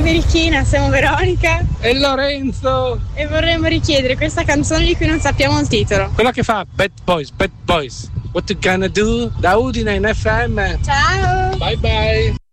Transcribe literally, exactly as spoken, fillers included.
birichina, siamo Veronica e Lorenzo e vorremmo richiedere questa canzone di cui non sappiamo il titolo. Quella che fa Bad Boys, Bad Boys, What You Gonna Do? Da Udine in F M. Ciao. Bye bye.